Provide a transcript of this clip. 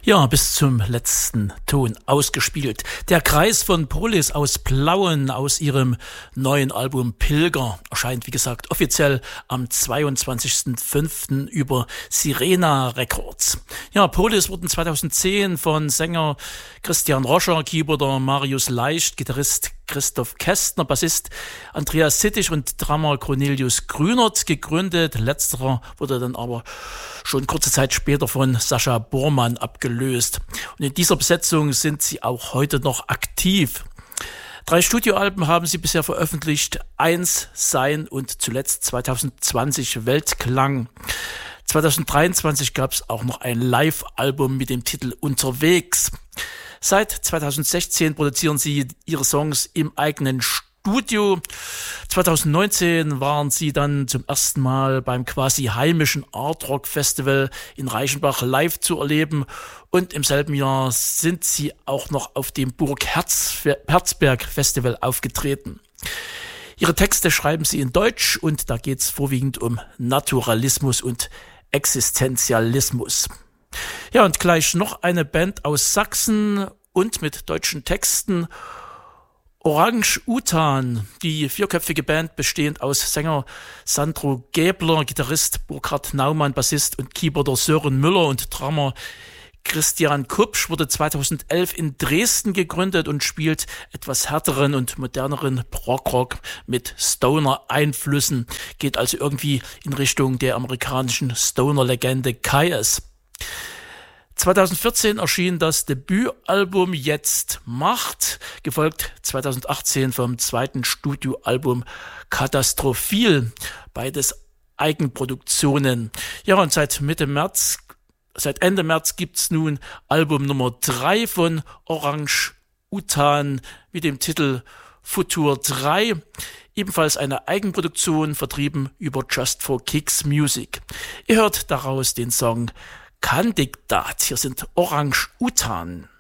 Ja, bis zum letzten Ton ausgespielt. Der Kreis von Polis aus Plauen aus ihrem neuen Album Pilger erscheint, wie gesagt, offiziell am 22.05. über Sirena Records. Ja, Polis wurden 2010 von Sänger Christian Roscher, Keyboarder Marius Leicht, Gitarrist Christoph Kästner, Bassist Andreas Sittig und Drummer Cornelius Grünert gegründet. Letzterer wurde dann aber schon kurze Zeit später von Sascha Bormann abgelöst. Und in dieser Besetzung sind sie auch heute noch aktiv. 3 Studioalben haben sie bisher veröffentlicht. 1, Sein und zuletzt 2020 Weltklang. 2023 gab es auch noch ein Live-Album mit dem Titel Unterwegs. Seit 2016 produzieren sie ihre Songs im eigenen Studio. 2019 waren sie dann zum ersten Mal beim quasi heimischen Art Rock Festival in Reichenbach live zu erleben. Und im selben Jahr sind sie auch noch auf dem Burg Herzberg Festival aufgetreten. Ihre Texte schreiben sie in Deutsch und da geht es vorwiegend um Naturalismus und Existenzialismus. Ja, und gleich noch eine Band aus Sachsen und mit deutschen Texten. Orang-Utan, die 4-köpfige Band bestehend aus Sänger Sandro Gäbler, Gitarrist Burkhard Naumann, Bassist und Keyboarder Sören Müller und Drummer Christian Kupsch, wurde 2011 in Dresden gegründet und spielt etwas härteren und moderneren Prog-Rock mit Stoner-Einflüssen. Geht also irgendwie in Richtung der amerikanischen Stoner-Legende Kyuss. 2014 erschien das Debütalbum Jetzt Macht, gefolgt 2018 vom zweiten Studioalbum Katastrophil, beides Eigenproduktionen. Ja, und seit Ende März gibt's nun Album Nummer 3 von Orang-Utan mit dem Titel Futur 3. Ebenfalls eine Eigenproduktion, vertrieben über Just for Kicks Music. Ihr hört daraus den Song Kandidat. Hier sind Orang-Utan.